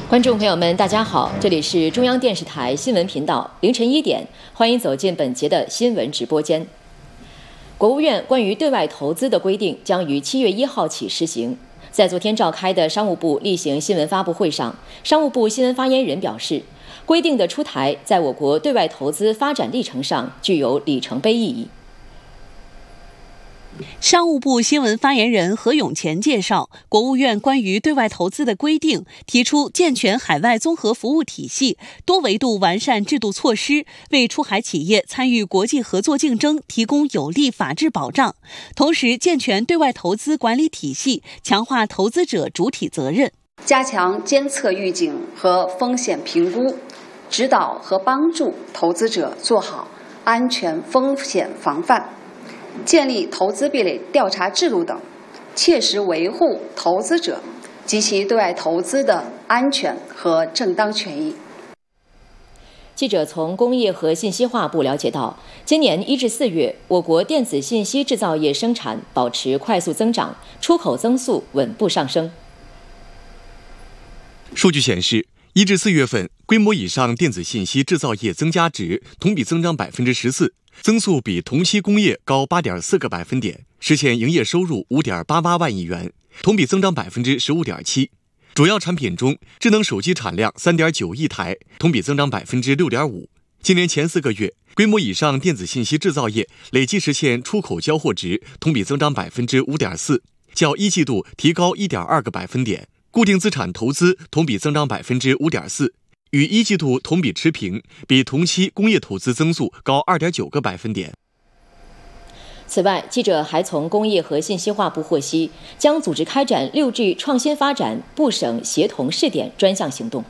观众朋友们，大家好，这里是中央电视台新闻频道，凌晨1点，欢迎走进本节的新闻直播间。国务院关于对外投资的规定将于7月1号起施行。在昨天召开的商务部例行新闻发布会上，商务部新闻发言人表示，规定的出台在我国对外投资发展历程上具有里程碑意义。 商务部新闻发言人何永乾介绍，国务院关于对外投资的规定提出健全海外综合服务体系，多维度完善制度措施，为出海企业参与国际合作竞争提供有力法治保障，同时健全对外投资管理体系，强化投资者主体责任， 加强监测预警和风险评估，指导和帮助投资者做好安全风险防范，建立投资壁垒调查制度等，切实维护投资者及其对外投资的安全和正当权益。 记者从工业和信息化部了解到，今年1至4月，我国电子信息制造业生产保持快速增长，出口增速稳步上升。 数据显示，1至4月份规模以上电子信息制造业增加值同比增长14%，增速比同期工业高8.4个百分点，实现营业收入5.88万亿元，同比增长15.7%。主要产品中，智能手机产量3.9亿台，同比增长6.5%。今年前4个月，规模以上电子信息制造业累计实现出口交货值同比增长5.4%，较一季度提高1.2个百分点。固定资产投资同比增长5.4%，与一季度同比持平，比同期工业投资增速高2.9个百分点。 此外，记者还从工业和信息化部获悉，将组织开展6G 创新发展部省协同试点专项行动。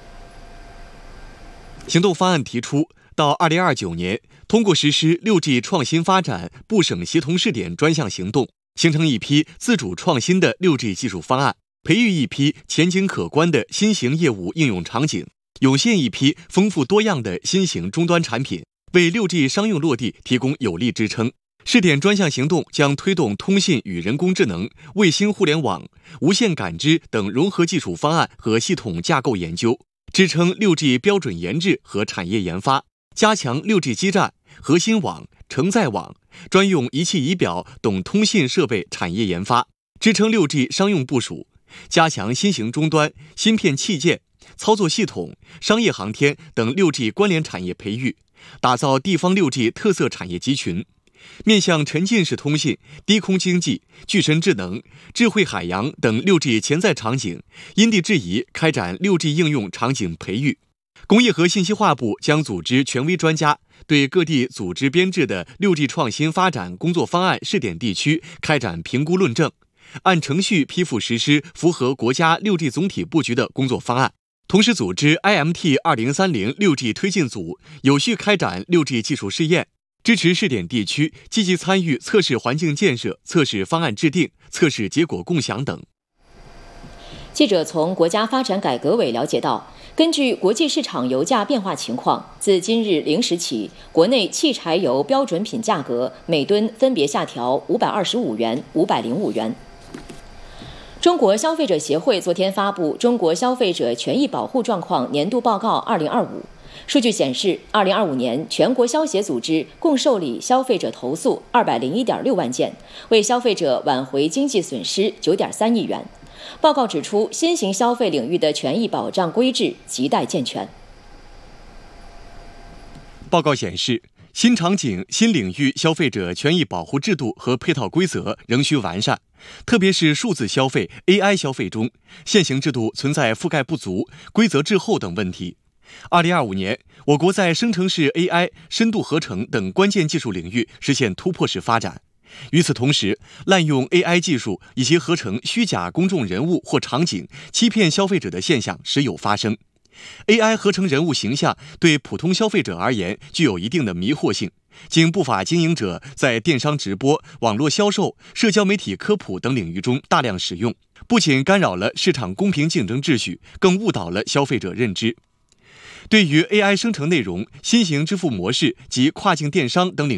行动方案提出，到2029年，通过实施6G 创新发展部省协同试点专项行动，形成一批自主创新的6G 技术方案，培育一批前景可观的新型业务应用场景，涌现一批丰富多样的新型终端产品，为6G 商用落地提供有力支撑。试点专项行动将推动通信与人工智能、卫星互联网、无线感知等融合技术方案和系统架构研究，支撑6G 标准研制和产业研发，加强6G 基站、核心网、承载网、专用仪器仪表等通信设备产业研发，支撑6G 商用部署，加强新型终端、芯片器件、操作系统、商业航天等6G 关联产业培育，打造地方6G 特色产业集群。面向沉浸式通信、低空经济、具身智能、智慧海洋等6G 潜在场景，因地制宜开展6G 应用场景培育。工业和信息化部将组织权威专家，对各地组织编制的6G 创新发展工作方案试点地区开展评估论证，按程序批复实施符合国家6G 总体布局的工作方案。同时组织 IMT2030 6G 推进组，有序开展6G 技术试验，支持试点地区积极参与测试环境建设、测试方案制定、测试结果共享等。 记者从国家发展改革委了解到，根据国际市场油价变化情况，自今日0时起，国内汽柴油标准品价格每吨分别下调525元、505元。中国消费者协会昨天发布《中国消费者权益保护状况年度报告2025》。数据显示，2025年全国消协组织共受理消费者投诉201.6万件，为消费者挽回经济损失9.3亿元。报告指出，新型消费领域的权益保障规制亟待健全。 报告显示，新场景、新领域消费者权益保护制度和配套规则仍需完善，特别是数字消费、AI 消费中，现行制度存在覆盖不足、规则滞后等问题。2025年，我国在生成式 AI、深度合成等关键技术领域实现突破式发展。与此同时，滥用 AI 技术以及合成虚假公众人物或场景，欺骗消费者的现象时有发生。AI 合成人物形象对普通消费者而言具有一定的迷惑性，经不法经营者在电商直播、网络销售、社交媒体科普等领域中大量使用，不仅干扰了市场公平竞争秩序，更误导了消费者认知。对于 AI 生成内容、新型支付模式及跨境电商等领域